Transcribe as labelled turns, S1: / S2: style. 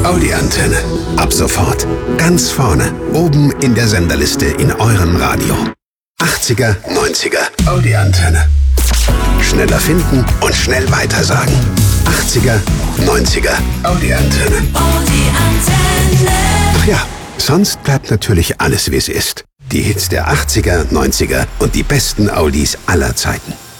S1: Audi-Antenne. Ab sofort. Ganz vorne. Oben in der Senderliste in eurem Radio. 80er, 90er. Audi-Antenne. Schneller finden und schnell weitersagen. 80er, 90er. Audi-Antenne.
S2: Audi-Antenne.
S1: Ach ja, sonst bleibt natürlich alles, wie es ist. Die Hits der 80er, 90er und die besten Audis aller Zeiten.